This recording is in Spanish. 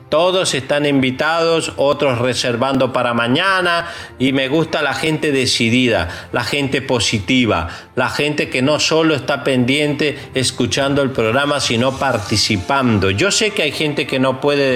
Todos están invitados, otros reservando para mañana, y me gusta la gente decidida, la gente positiva, la gente que no solo está pendiente escuchando el programa, sino participando. Yo sé que hay gente que no puede